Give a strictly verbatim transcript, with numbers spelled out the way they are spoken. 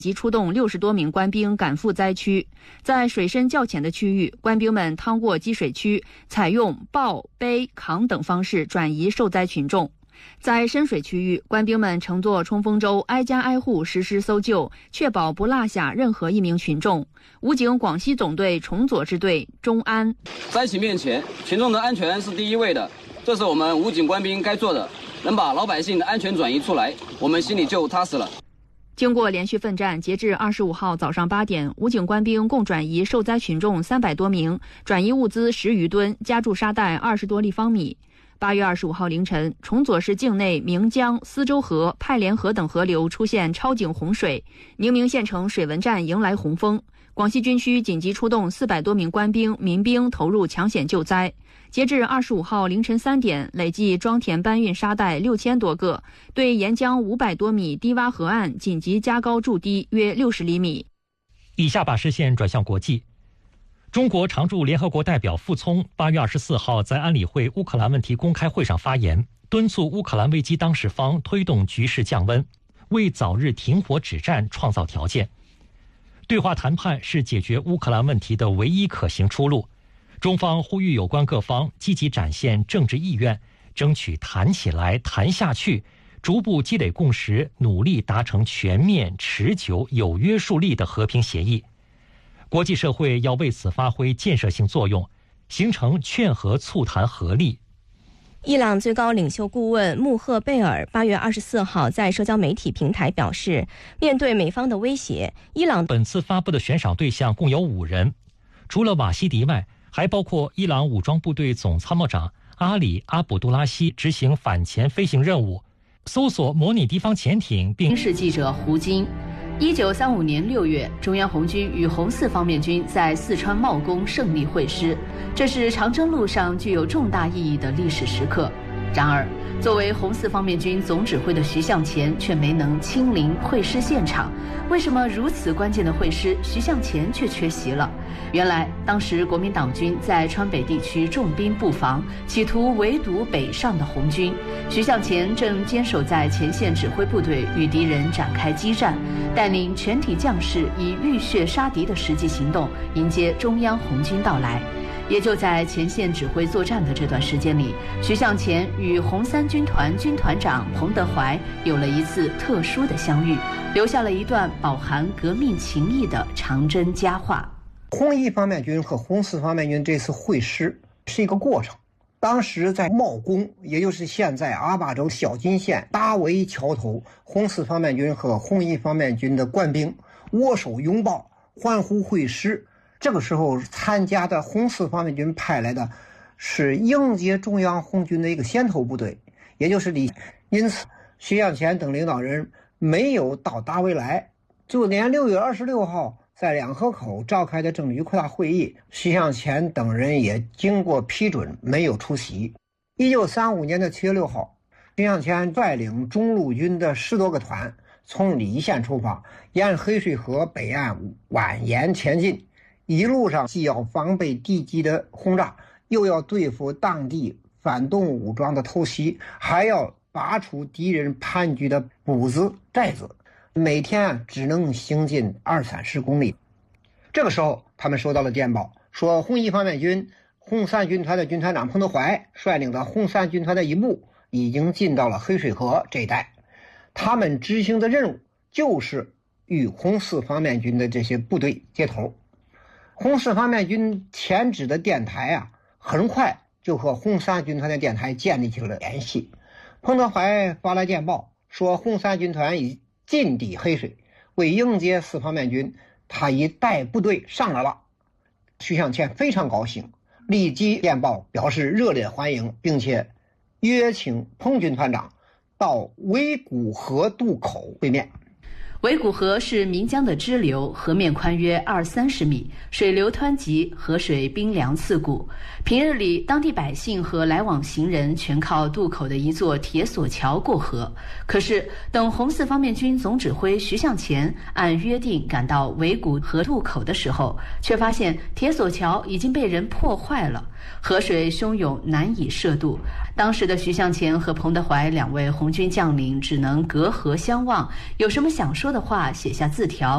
即出动六十多名官兵赶赴灾区，在水深较浅的区域，官兵们趟过积水区，采用抱、背、扛等方式转移受灾群众。在深水区域，官兵们乘坐冲锋舟挨家挨户实施搜救，确保不落下任何一名群众。武警广西总队崇左支队钟安： 灾情面前，群众的安全是第一位的，这是我们武警官兵该做的，能把老百姓的安全转移出来，我们心里就踏实了。 经过连续奋战，截至二十五号早上八点，武警官兵共转移受灾群众三百多名，转移物资十余吨，加筑沙袋二十多立方米。八月二十五号凌晨，崇左市境内明江、思州河、派连河等河流出现超警洪水，宁明县城水文站迎来洪峰。广西军区紧急出动四百多名官兵、民兵投入抢险救灾。截至二十五号凌晨三点，累计装填搬运沙袋六千多个，对沿江五百多米低洼河岸紧急加高筑堤约六十厘米。 以下把视线转向国际。中国常驻联合国代表傅聪八月二十四号在安理会乌克兰问题公开会上发言，敦促乌克兰危机当事方推动局势降温，为早日停火止战创造条件。对话谈判是解决乌克兰问题的唯一可行出路。中方呼吁有关各方积极展现政治意愿，争取谈起来谈下去，逐步积累共识，努力达成全面、持久、有约束力的和平协议。国际社会要为此发挥建设性作用，形成劝和促谈合力。 伊朗最高领袖顾问穆赫贝尔八月二十四号在社交媒体平台表示，面对美方的威胁，伊朗本次发布的悬赏对象共有五人，除了瓦希迪外，还包括伊朗武装部队总参谋长阿里阿卜杜拉希执行反潜飞行任务，搜索模拟敌方潜艇，并是记者胡金。一九三五年六月，中央红军与红四方面军在四川茂功胜利会师，这是长征路上具有重大意义的历史时刻。然而，作为红四方面军总指挥的徐向前却没能亲临会师现场。为什么如此关键的会师，徐向前却缺席了？原来，当时国民党军在川北地区重兵布防，企图围堵北上的红军。徐向前正坚守在前线指挥部队，与敌人展开激战，带领全体将士以浴血杀敌的实际行动迎接中央红军到来。也就在前线指挥作战的这段时间里，徐向前与红三军团军团长彭德怀有了一次特殊的相遇，留下了一段饱含革命情谊的长征佳话。 红一方面军和红四方面军这次会师是一个过程。当时在茂功，也就是现在阿坝州小金县大围桥头，红四方面军和红一方面军的官兵握手拥抱，欢呼会师。这个时候参加的红四方面军派来的是迎接中央红军的一个先头部队，也就是李。因此徐向前等领导人没有到大围来，就连六月二十六号在两河口召开的政治局扩大会议，徐向前等人也经过批准没有出席。一九三五年的七月六号，徐向前率领中路军的十多个团从礼义县出发，沿黑水河北岸蜿蜒前进。一路上既要防备敌机的轰炸，又要对付当地反动武装的偷袭，还要拔除敌人盘踞的补子寨子，每天只能行进二三十公里。这个时候他们收到了电报，说红一方面军红三军团的军团长彭德怀率领的红三军团的一部已经进到了黑水河这一带，他们执行的任务就是与红四方面军的这些部队接头。红四方面军前指的电台啊，很快就和红三军团的电台建立起了联系。彭德怀发来电报说，红三军团已进抵黑水，为迎接四方面军，他已带部队上来了。徐向前非常高兴，立即电报表示热烈欢迎，并且约请彭军团长到围古河渡口会面。 围古河是岷江的支流，河面宽约二三十米，水流湍急，河水冰凉刺骨。平日里，当地百姓和来往行人全靠渡口的一座铁索桥过河。可是，等红四方面军总指挥徐向前按约定赶到围古河渡口的时候，却发现铁索桥已经被人破坏了，河水汹涌，难以涉渡。当时的徐向前和彭德怀两位红军将领只能隔河相望，有什么想说的话写下字条